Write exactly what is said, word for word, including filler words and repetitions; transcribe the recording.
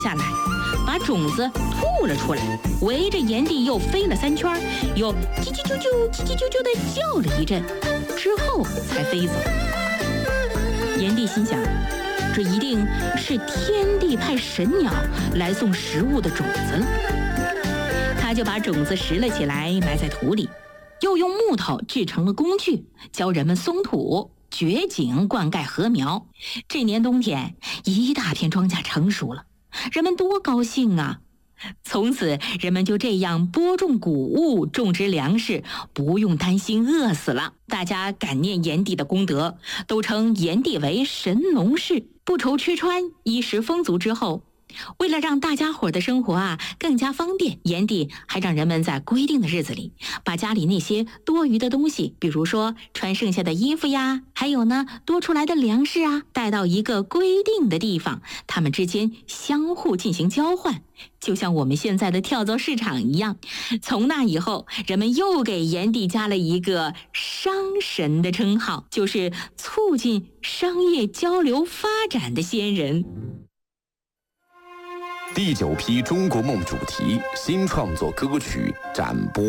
下来，把种子吐了出来，围着炎帝又飞了三圈，又叽叽啾啾、叽叽啾啾地叫了一阵，之后才飞走。炎帝心想，这一定是天帝派神鸟来送食物的种子了。他就把种子拾了起来，埋在土里，又用木头制成了工具，教人们松土、掘井、灌溉禾苗。这年冬天，一大片庄稼成熟了，人们多高兴啊！从此，人们就这样播种谷物，种植粮食，不用担心饿死了。大家感念炎帝的功德，都称炎帝为神农氏。不愁吃穿，衣食丰足之后，为了让大家伙的生活啊更加方便，炎帝还让人们在规定的日子里，把家里那些多余的东西，比如说穿剩下的衣服呀，还有呢多出来的粮食啊，带到一个规定的地方，他们之间相互进行交换，就像我们现在的跳蚤市场一样。从那以后，人们又给炎帝加了一个商神的称号，就是促进商业交流发展的先人。 第九批中国梦主题新创作歌曲展播。